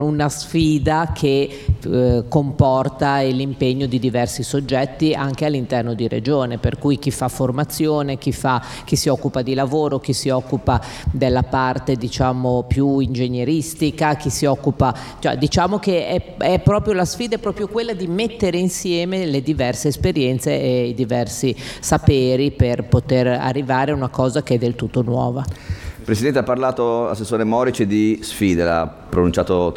una sfida che comporta l'impegno di diversi soggetti anche all'interno di regione, per cui chi fa formazione, chi si occupa di lavoro, chi si occupa della parte diciamo più ingegneristica, chi si occupa, cioè, diciamo che è proprio la sfida, è proprio quella di mettere insieme le diverse esperienze e i diversi saperi per poter arrivare a una cosa che è del tutto nuova. Presidente, ha parlato Assessore Morici di sfide, l'ha pronunciato